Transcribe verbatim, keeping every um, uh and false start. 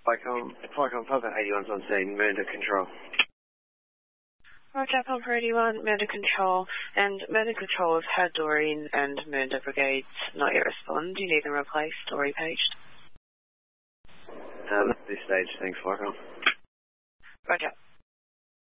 Flycom, Flycom Papa eighty-one's on scene, murder control. Roger, Papa eighty-one, murder control, and murder control have had Doreen and murder brigades not yet respond. Do you need them replaced or repaged? Um, at this stage, thanks, Flycom. Roger.